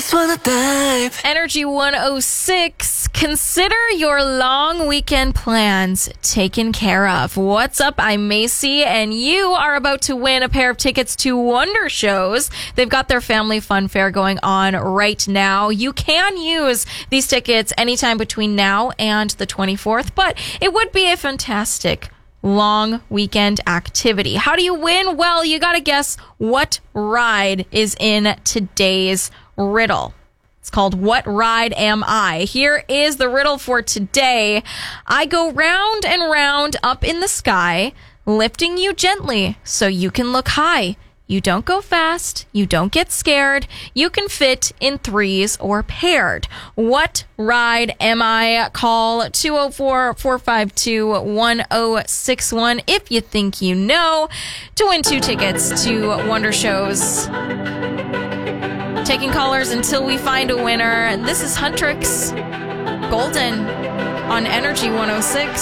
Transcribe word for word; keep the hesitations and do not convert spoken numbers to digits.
just wanna dive. Energy one oh six. Consider your long weekend plans taken care of. What's up? I'm Macy, and you are about to win a pair of tickets to Wonder Shows. They've got their family fun fair going on right now. You can use these tickets anytime between now and the twenty-fourth, but it would be a fantastic long weekend activity. How do you win? Well, you got to guess what ride is in today's riddle. It's called What Ride Am I? Here is the riddle for today. I go round and round up in the sky, lifting you gently so you can look high. You don't go fast. You don't get scared. You can fit in threes or paired. What ride am I? Call two oh four, four five two, one oh six one if you think you know to win two tickets to Wonder Shows. Taking callers until we find a winner. This is Huntrix Golden on Energy one oh six.